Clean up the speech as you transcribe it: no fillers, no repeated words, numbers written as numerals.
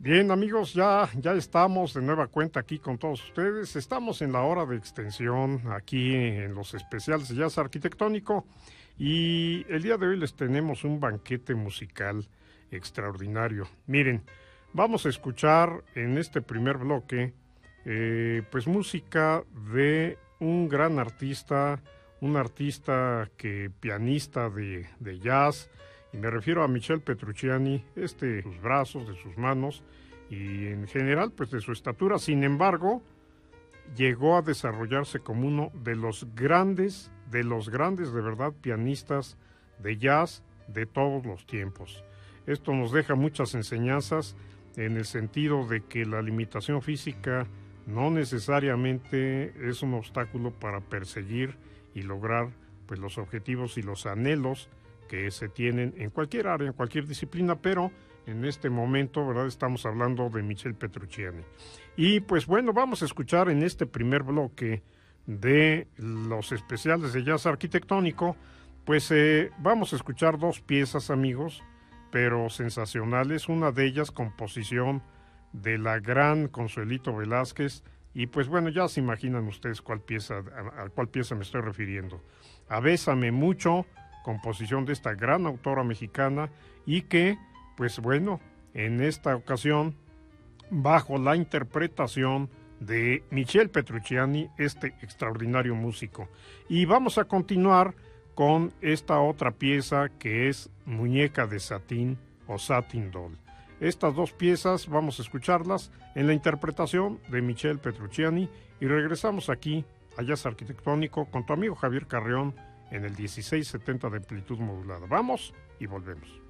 Bien, amigos, ya estamos de nueva cuenta aquí con todos ustedes. Estamos en la hora de extensión aquí en los especiales de jazz arquitectónico y el día de hoy les tenemos un banquete musical extraordinario. Miren, vamos a escuchar en este primer bloque pues música de un gran artista, un artista pianista de jazz. Y me refiero a Michel Petrucciani, de sus brazos, de sus manos y en general pues de su estatura. Sin embargo, llegó a desarrollarse como uno de los grandes de verdad pianistas de jazz de todos los tiempos. Esto nos deja muchas enseñanzas en el sentido de que la limitación física no necesariamente es un obstáculo para perseguir y lograr pues los objetivos y los anhelos que se tienen en cualquier área, en cualquier disciplina, pero en este momento, ¿verdad?, estamos hablando de Michel Petrucciani. Y pues bueno, vamos a escuchar en este primer bloque de los especiales de jazz arquitectónico, pues vamos a escuchar dos piezas, amigos, pero sensacionales. Una de ellas, composición de la gran Consuelito Velázquez, y pues bueno, ya se imaginan ustedes a cuál pieza me estoy refiriendo. A Bésame Mucho, composición de esta gran autora mexicana y que, pues bueno, en esta ocasión, bajo la interpretación de Michel Petrucciani, este extraordinario músico. Y vamos a continuar con esta otra pieza que es Muñeca de Satín o Satin Doll. Estas dos piezas vamos a escucharlas en la interpretación de Michel Petrucciani y regresamos aquí a Jazz Arquitectónico con tu amigo Javier Carrión en el 1670 de amplitud modulada. Vamos y volvemos.